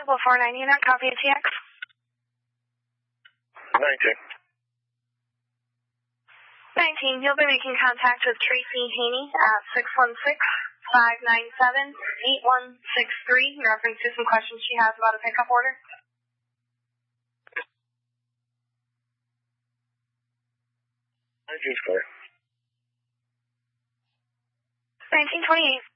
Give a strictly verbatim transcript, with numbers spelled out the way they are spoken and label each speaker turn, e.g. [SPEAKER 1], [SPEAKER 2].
[SPEAKER 1] Decibel four ninety, and copy A T X.
[SPEAKER 2] nineteen.
[SPEAKER 1] nineteen, you'll be making contact with Tracy Haney at six one six, five nine seven, eight one six three in reference to some questions she has about a pickup order.
[SPEAKER 2] nineteen's clear.
[SPEAKER 1] nineteen twenty-eight.